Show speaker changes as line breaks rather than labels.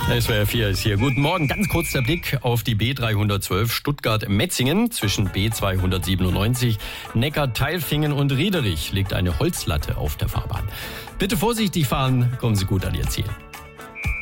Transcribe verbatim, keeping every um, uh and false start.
S W R vier ist hier. Guten Morgen. Ganz kurz der Blick auf die B dreihundertzwölf Stuttgart-Metzingen. Zwischen B zweihundertsiebenundneunzig, Neckar-Tailfingen und Riederich liegt eine Holzlatte auf der Fahrbahn. Bitte vorsichtig fahren, kommen Sie gut an Ihr Ziel.